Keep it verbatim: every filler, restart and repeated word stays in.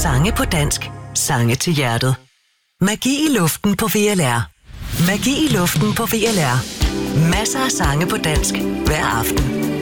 Sange på dansk. Sange til hjertet. Magi i luften på V L R. Magi i luften på V L R. Masser af sange på dansk hver aften.